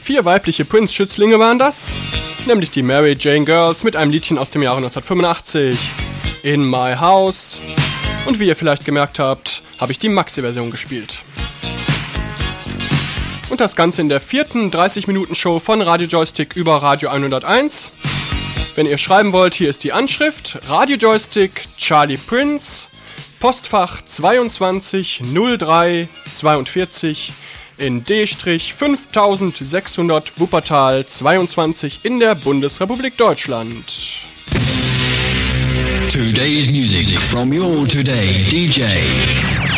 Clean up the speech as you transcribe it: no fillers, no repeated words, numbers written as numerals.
4 weibliche Prince-Schützlinge waren das, nämlich die Mary Jane Girls mit einem Liedchen aus dem Jahre 1985, In My House. Und wie ihr vielleicht gemerkt habt, habe ich die Maxi-Version gespielt. Und das Ganze in der 4. 30-Minuten-Show von Radio Joystick über Radio 101. Wenn ihr schreiben wollt, hier ist die Anschrift: Radio Joystick Charlie Prince, Postfach 220342 in D-5600 Wuppertal 22 in der Bundesrepublik Deutschland. Today's music from your today DJ.